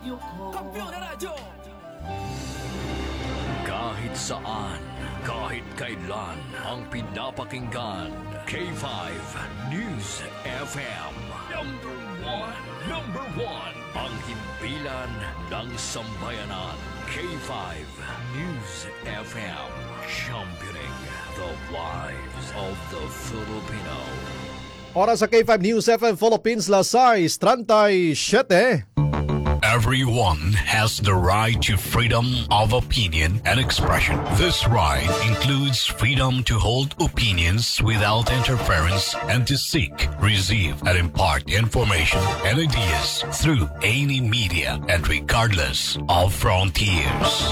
Kampiyon na radyo! Kahit saan, kahit kailan, ang pinapakinggan, K5 News FM. Number one, ang himpilan ng sambayanan, K5 News FM. Championing the lives of the Filipino. Oras sa K5 News FM Philippines, Lasais, 37. Everyone has the right to freedom of opinion and expression. This right includes freedom to hold opinions without interference and to seek, receive, and impart information and ideas through any media and regardless of frontiers.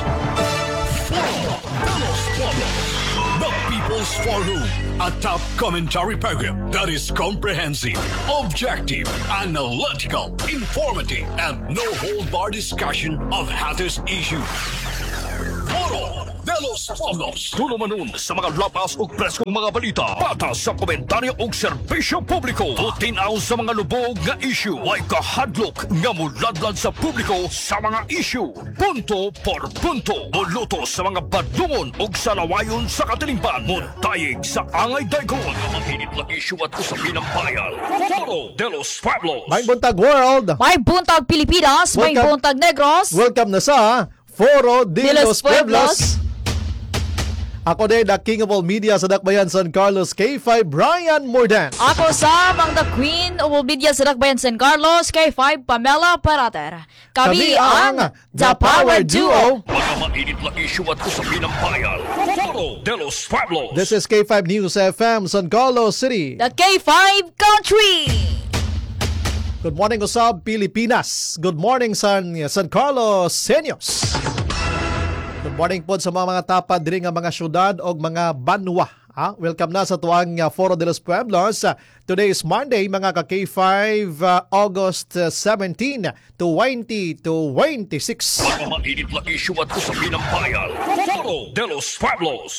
The People's Forum, a top commentary program that is comprehensive, objective, analytical, informative, and no-hold-bar discussion of hottest issues. Foro de los Pueblos. Tulumanon sa mga lapas ug preskong mga balita. Patas sa komentaryo ug serbisyo publiko. Tutinaw sa mga lubog nga issue. Way kahadlok nga muladlad sa publiko sa mga issue. Punto por punto. Muluto sa mga badungon ug salawayon sa katilingban. Muntayig sa angay daygon. Mga mahinit na issue at usapin ng bayan. Foro de los Pueblos. May buntag world. May buntag Pilipinas, may Welcome. buntag Negros. Welcome na sa Foro de los Pueblos. Ako din, the King of all media sa Dakbayan San Carlos, K5 Brian Mordan. Ako Sam, ang the Queen of all media sa Dakbayan San Carlos, K5 Pamela Parater. Kami ang The Power Duo. Mga mainit na issue at usapin ng bayan. Foro de los Pueblos. This is K5 News FM, San Carlos City. The K5 Country. Good morning, Usab, Pilipinas. Good morning, San Carlos, Senyos. Good morning po sa mga tapad diri nga mga syudad o mga banwa. Welcome na sa tuwang Foro de los Pueblos. Today is Monday, mga ka-K5, August 17, 2026. Mga mainit na issue at usapin ng bayan. Foro de los Pueblos.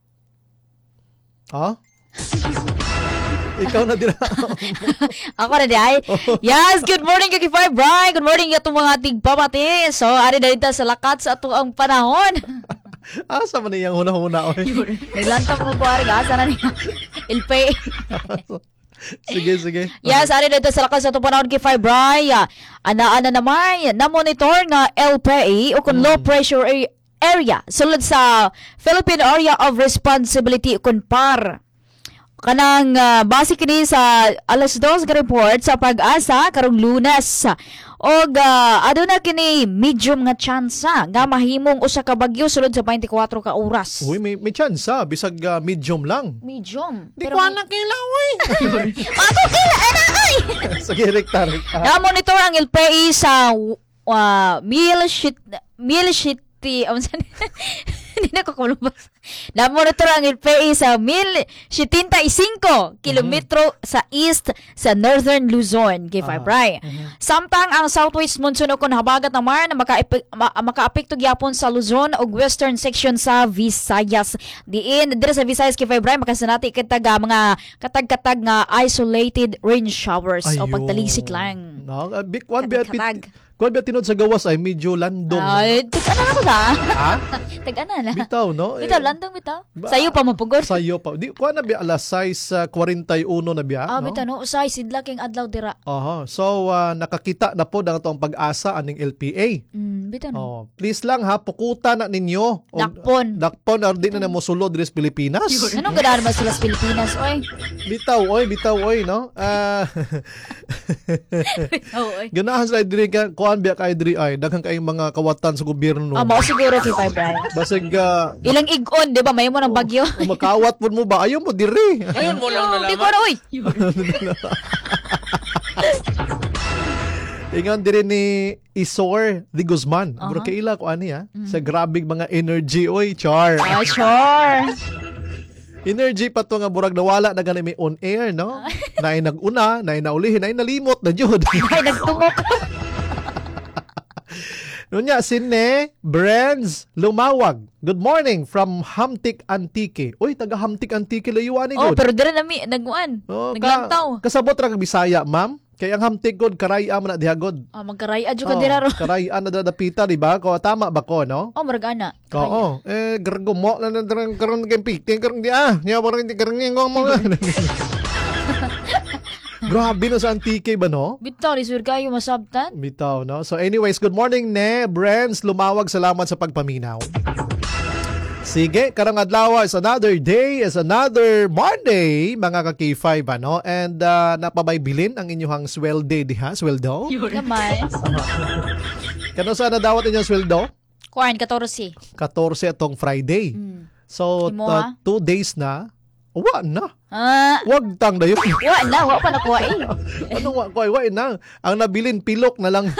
Ha? Ikaw na din. Ako na di ay. Yes, good morning K5 Brian. Good morning itong mga tigpamati. So, ari na dito sa lakat sa ato ang panahon. Asa man niyang huna-huna? Naglantap mo po ari. Asa na niya? Ilpe. Sige. Yes, ari na dito sa lakas sa ato panahon K5 Brian. Ana-ana naman na monitor nga LPA o kung low pressure area. Sulod sa Philippine Area of Responsibility o kung PAR. Kanang base kini sa alas 2 ka report sa Pag-asa karong Lunes. Og aduna kini medium nga tsansa nga mahimong usa ka bagyo sulod sa 24 ka oras. Uy, may chance bisag medium lang. Medium. Di ko anak kilaw eh. Ako kila ana ay. Sige, rektar. Na monitor ang LPA sa Milshiti. Hindi na ko kulubas. Na-monitor ang LPA sa 1,075 kilometro sa east sa Northern Luzon, K5 Bray. Samtang ang southwest monsoon o habagat ng mar na makaapekto gyapon sa Luzon o western section sa Visayas. Diin, dire sa Visayas, K5 Bray, makasanati kita mga katag-katag nga isolated rain showers o pagtalisik lang. No, big one Kung tinod sa gawas ay medyo landong. Ay, tag-ana na ko da. Ha? Tag-ana na. Bitaw, no? Bitaw, landong bitaw. Sa'yo pa mapugod. Sa'yo pa. Di, kuha na biya, alas 6:41 na biya. Ah, no? bitaw, no? Usay, sidla king adlaw dira. Aha. So, nakakita na po ng itong Pag-asa aning LPA. Bitaw, no? Oh, please lang ha, pukuta na ninyo. Dakpon. Dakpon, or di na mosulod rin sa Pilipinas. Anong ganahan ba sila sa Pilipinas, oy? Bitaw, oy, no? Oo, oy. Ganahan sa diri ka, kuhan biya kay diri ay, daghang kay mga kawatan sa gobyerno. Mao siguro kay Brian. Basig, Ilang igon, di ba? May mo ng bagyo. makawat po mo ba? Ayaw mo diri. Ayun mo lang Di ko na, uy. Ingon diri ni Isor de Guzman. Bro, kaila ko ani sa grabing mga energy, oy, char. Ah, sure. Energy pa to nga burag nawala na gani may on air, no? Naay naguna, naay naulihin, naay nalimot na jud. Ay, nagtungok. Nunya, Sine Brands Lumawag. Good morning from Hamtik Antique. Uy, taga Hamtik Antique layuan ni Oh, good. pero dira nami, naguan. Oh, Naglantaw. kasabot ra kag Bisaya, ma'am. Kaya ang hamtig god karaya man na dihagod. Magkaraya dyo ka dira ro. Karaya na dadapita, di ba? Ko tama ba ko, no? Maragana. Oo. Gargumo na karon kay piting karon di Nya mo rin karon ngong mo. Grabe na sa antike ba, no? Bitaw, risur kayo masabtan. Bitaw, no? So anyways, good morning, ne. Brands, lumawag, salamat sa pagpaminaw. Sige, karang adlaw is another day, is another Monday, mga ka-K5, ano? And napabaybilin ang inyong swelde diha, sweldo? Kamay. Kano saan na dawat inyong sweldo? Kuan, 14. 14 atong Friday. So, Imo, 2 days na, wa na. Wag tang dayo. Wa pa nakuha eh. Ano wa na? Ang nabilin pilok na lang.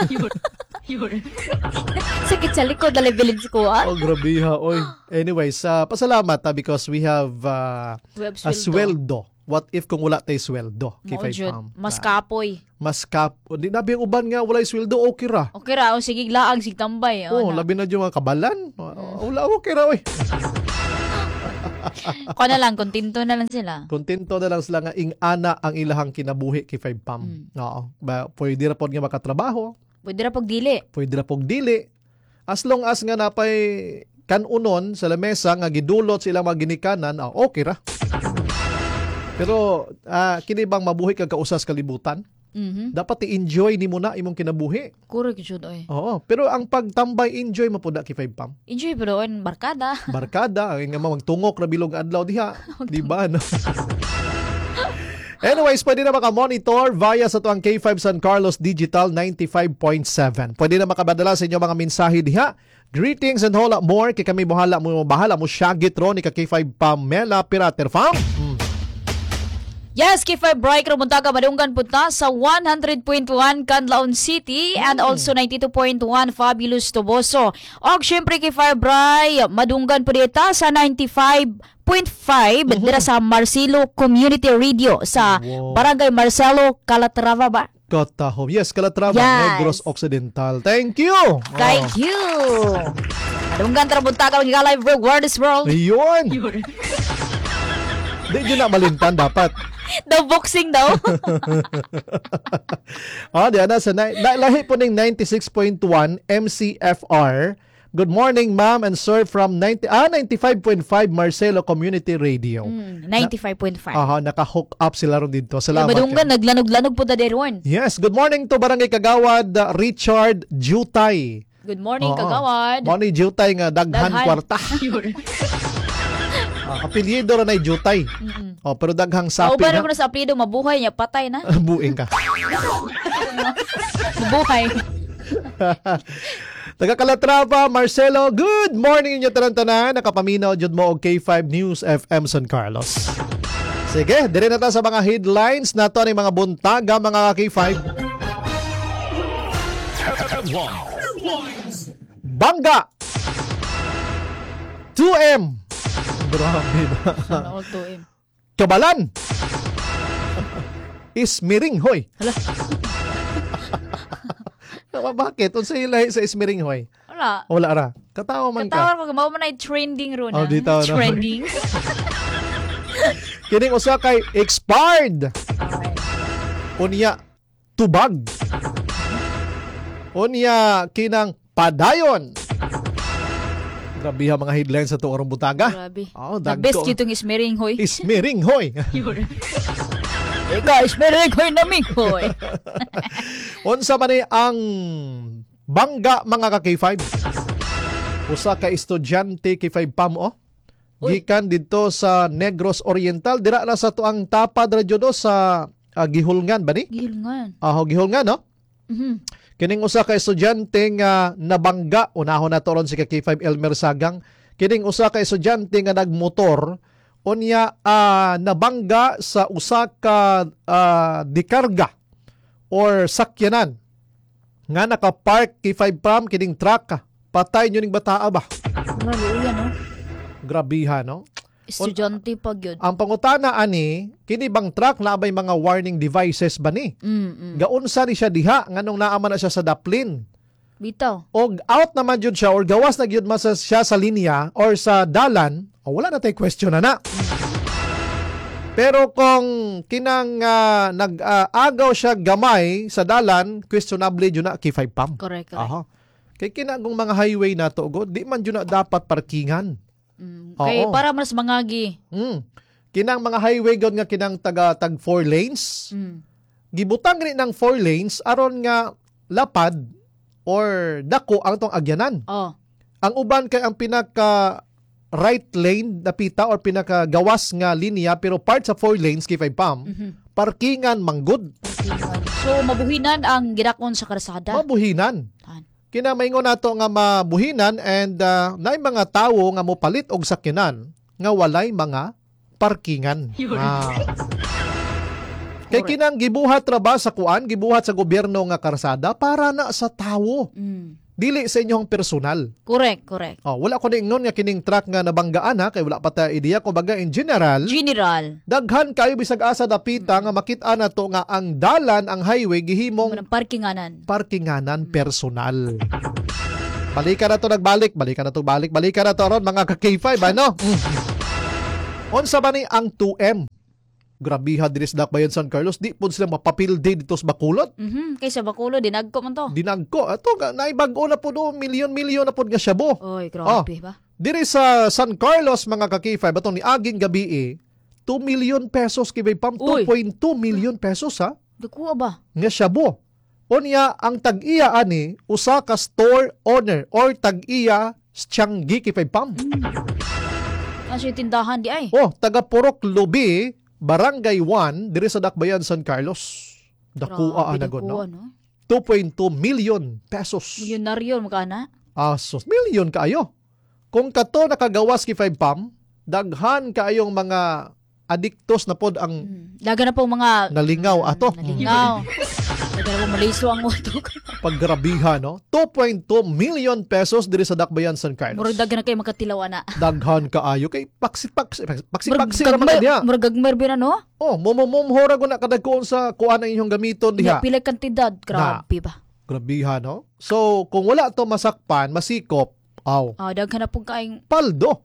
Sakit sa likod, dalibilin si kuha. Oh, grabe ha. Oy. Anyways, pasalamat because we have a sweldo. What if kung wala tayo sweldo? Mas kapoy. Mas di nabi ang uban nga walay sweldo, okay ra. Okay ra, o sige laang, sig tambay. Labi na yung mga kabalan. Wala, okay ra, oy. Ko na lang, kontento na lang sila. Kontento na lang sila nga ing-ana ang ilahang kinabuhi kay 5PAM. Oo. Pwede ra pod nga makatrabaho. Pwede ra pagdili. Pwede ra pog dili. As long as nga napay kanunon sa lamesa nga gidulot sila mga ginikanan, okay ra. Pero kini bang mabuhi kag kausas kalibutan? Dapat i-enjoy ni mo na imong kinabuhi. Correct jud oy. Oo, pero ang pagtambay enjoy mapuda kay 5PAM. Enjoy pero on barkada. Barkada, ang nga magtungok na bilog adlaw diha, di ba no? Anyways, pwede na maka-monitor via sa tuang K5 San Carlos Digital 95.7. Pwede na makabadala sa inyo mga mensahe diha. Greetings and whole lot more. Kay kami bahala mo syagit ro ni ka K5 Pamela Pirater Fam. Yes, K5 Break rumuntaga madunggan punta sa 100.1 Canlaon City and also 92.1 Fabulous Toboso. Og syempre K5 Break madunggan po dito sa 95.5 dira sa Marcelo Community Radio sa Barangay Marcelo, Calatrava ba? Katahom. Yes, Calatrava, Negros Occidental. Thank you! Thank you! Madunggan trapuntaga mag-live World is World. Ayun! Di nyo na malintan dapat. The boxing daw. Diyan na sa lahi po ng 96.1 MCFR. Good morning, ma'am and sir from 95.5 Marcelo Community Radio. 95.5. Naka-hook up sila ron dito. Salamat. Madunggan, naglanog-lanog po da deron. Yes, good morning to Barangay Kagawad, Richard Jutay. Good morning, Kagawad. Morning, Jutay nga, daghan kwarta. Apelyido rin ay Jutay. Pero daghang sapi na. na. Naman na sa apelyido, mabuhay niya, patay na. Buing ka. Mabuhay. Taga Calatrava, Marcelo, good morning inyo tanan-tanan. Nakapaminaw jud mo og K5 News FM San Carlos. Sige, dire na ta sa mga headlines nato ni mga buntaga mga K5. Bangga 2M. Grabe na. All 2M. Kabalan. Ismiring hoy. Hala. Bakit? Unsa ilahi sa Ismiring hoy? Wala ra. Katawa man ka. Katawa ko, mao man ay trending ro na. Dito, no? Trending. Kining usa kay expired. Unya tubag. Unya kinang padayon. Grabe ha mga headlines sa tuong butaga. Grabe. The best itong Ismiring hoy. Ismiring hoy. Ika, Ismiring hoy namin hoy. Unsa man ang bangga mga ka-K5? Usa ka estudyante K5 PAM gikan dito sa Negros Oriental dira na sa tuang tapad radyo do sa Gihulngan ba ni? Gihulngan. Gihulngan no? Kining usa ka estudyante nga nabangga, unahon na toron si K5 Elmer Sagang. Kining usa ka estudyante nga nagmotor unya nabangga sa usa ka dikarga or sakyanan nga nakapark K5 PAM kining truck. Patay nyo ning bataa ba? Grabiha no? Estudyante pag yun. Ang pangutana ani, kini bang truck na abay mga warning devices ba ni? Gaunsa ni siya diha nganong naaman na siya sa daplin. Bitaw. Og out naman jud siya or gawas na gyud siya sa linya or sa dalan, wala na tay question na. Pero kung kinang nag-agaw siya gamay sa dalan, questionable yun na K5 pam. Correct. Aha. Kay kinagong mga highway na to, di man yun na dapat parkingan. Kay Oo. para mas mangagi. Kinang mga highway gud nga kinang tag 4 lanes. Gibutang rin ng 4 lanes aron nga lapad or dako ang tong agyanan. Oh. Ang uban kay ang pinaka right lane napita or pinaka gawas nga linya pero part sa 4 lanes K5 pam. Parkingan manggod. So mabuhinan ang gidakon sa karsada. Mabuhinan. Kinamaingon nato nga mabuhinan and naay mga tawo nga mopalit og sakyanan nga walay mga parkingan. Kay kinang gibuhat ra ba sa kuan, gibuhat sa gobyerno nga karsada para na sa tawo. Dili sa inyong personal. Correct. Wala ko ingon nga kining truck nga nabanggaan ha kay wala pa ta ideya kumbaga in general. Daghan kayo bisag asa dapita nga makit-an nato nga ang dalan ang highway gihimong parkinganan personal. Balikan na to ron mga ka-K5 ano? Unsa ba ni ang 2M? Grabiha diris Dakbayan San Carlos, di po sila mapapilde dito sa Bacolod. Kaysa Bacolod, dinagko man to. Dinagko. Ato, naibag-o na po do, milyon-milyon na po nga Shabu. Oy, grabe ba? Diri sa San Carlos, mga ka-K5, ato ni aging gabi 2 million pesos kibay pam, 2.2 million pesos ha? Dako ba? Nga Shabu. Unya, ang tag-iya ani, usa ka store owner or tag-iya Tianggi kibay pam. Ano yung tindahan di ay? Taga Purok Lubi, Barangay 1, diri sa Dakbayan, San Carlos. Dakua na gud, no? 2.2 million pesos. Milyonaryo magkana? Asos, milyon kaayo. Kung kato nakagawas ki 5 pam, daghan kaayong mga adiktos na pod ang Daga na po mga nalingaw ato. nalingaw. Daga na po maliso ang utok. Paggrabiha, no? 2.2 million pesos diri sa Dakbayan, San Carlos. Murag daga na kayo magkatilawa na. Daghan kaayo kay paksi naman niya. Murag gagmer ba na, no? Momomhora ko na kadagkoon sa kuan ang inyong gamiton diha. Pila kantidad. Grabe ba? Grabiha, no? So, kung wala to masakpan, masikop, Daghan na po kaing paldo.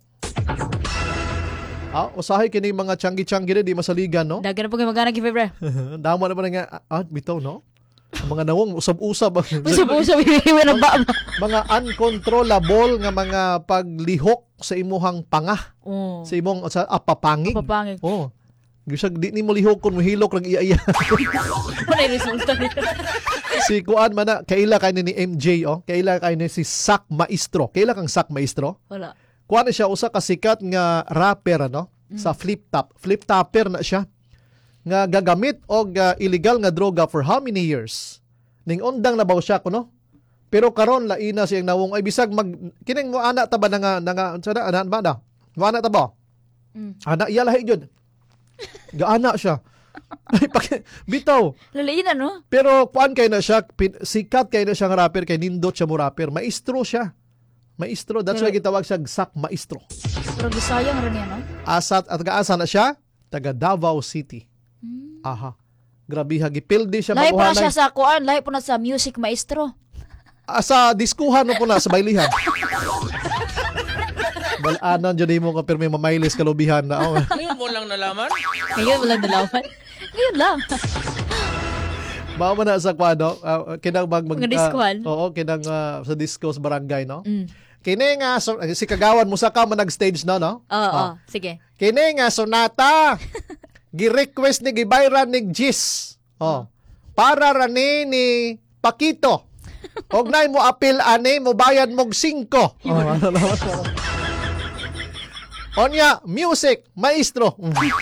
Usahay kini mga tiyanggi-tiyanggi di masaligan, no? daga na po kayo magkana kifebre. Damo na ba nga, bitaw, no? Ang mga nawong usab-usab. Usap-usap iwiwi ng ba? Mga uncontrollable nga mga paglihok sa imuhang panga. Sa imong apapangig. Papangig. Gisag di ni mo lihokon mo hilok rag iya-iya. Ano yung resulta nito? Si kuan man na kaila kay ni MJ kaila kay ni si Sak Maestro. Kaila kang Sak Maestro? Wala. Kuan siya usa ka sikat nga rapper sa flip topper na siya nga gagamit og illegal nga droga for how many years? Ning undang na baw siya kuno. Pero karon laina siyang nawong ay bisag kining mo ana ta ba nga sada ana ba da? Mo ana ta ba? Ana iya lahi jud. Gaana siya. Ay bitaw. Lalaina, no? Pero kuan kay na siya sikat kay na siya nga rapper kay nindot siya mo rapper. Maestro siya. Maestro, that's why gitawag siya Sak Maestro. Pero gisayang rin yan, no? At taga-asa na siya? Taga Davao City. Aha. Grabe, gipildi siya Lahi po na mabuhanay. siya sa kuan, lahi po na sa music maestro. Sa diskuhan mo po na, sa baylihan. Balanan dyan mo kapir may mamaylis kalubihan na. Ngayon mo lang nalaman? Ngayon wala nalaman. Ngayon lang. Mao man na sa kwano, kinang Mga diskuhan? Kinang sa disco sa barangay, no? Kini nga, si Kagawan mo sa ka nag-stage na, no? Oo, sige. Kini nga, sonata. Gi-request ni gibayran ni Gis. Para rani ni Pakito. Og nay mo apil ani mo bayad mog 5. Onya, music, maestro.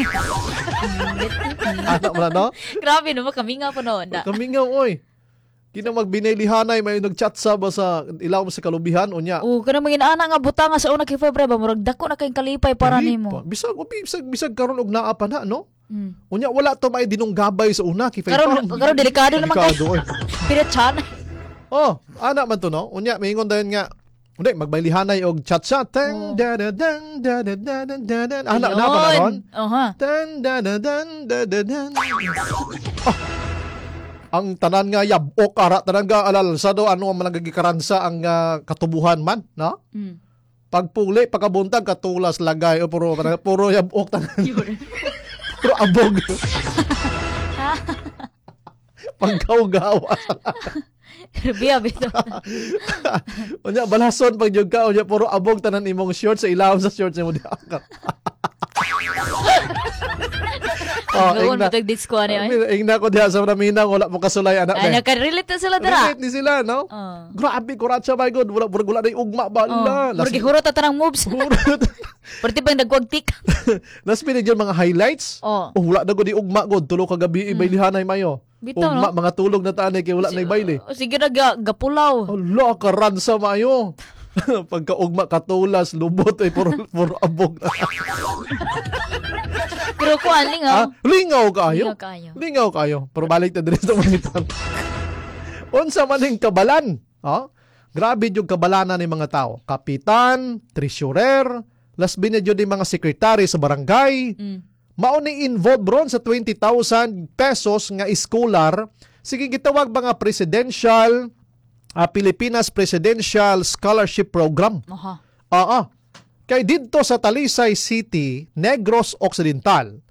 Anak mo na, no? Grabe naman, kami nga po noon. Kami nga, oy. Kina magbinaylihanay, may nag-chat sa ilaw mo sa kalubihan, onya. Kana mga inaana nga butanga sa una kay Febre ba, murag dako na kayong kalipay para nimo. Bisag karon og naa pa na, no? Unya, wala to may dinunggabay sa una. Karon delikado naman kayo. Piratsan. Anak man to, no? Unya, may ingon dayon nga, hindi, magbaylihanay og chat-chat. Anak na pa na ron? Ang tanan nga yabok, tanan nga alalsado, ano ang malagagikaransa ang katubuhan man, no? Pagpuli, pagkabuntag, katulas, lagay, puro yabok. Pero abog. Pagkaw-gawa. Biya, bito. Unya, balason pag yung ka. Unya, puro abog tanan imong shorts sa ilawom sa shorts mo di akak. Gawon mo tag disco niya. Ingna ko diha sa naminang wala mo kasulay anak. Ay, nakarelate na sila dira. Relate ni sila, no? Grabe, kuratsa ba God. Wala na yung ugma ba? Murag hurot at tanang moves. Perti bang nagwagtik. Last minute yun, mga highlights. Wala na ko di ugma God. Tulo kagabi, ibaylihanay mayo. Bitaw, Ugma, no? mga tulog na tanay kay wala na ibayli. Sige na, gapulaw. Hala, karansa mayo. Pagka-ugma, katulas, lubot, ay puro abog. Pero kuan, lingaw. Lingaw kayo. Lingaw kayo. Lingaw kayo. Pero balik na din sa manitan. Unsa man yung kabalan. Grabe yung kabalanan ng mga tao. Kapitan, treasurer, last binid yun yung mga sekretary sa barangay. Mauni involved ron sa 20,000 pesos nga scholar. Sige, gitawag mga presidential, Pilipinas Presidential Scholarship Program. Kay dito sa Talisay City, Negros Occidental,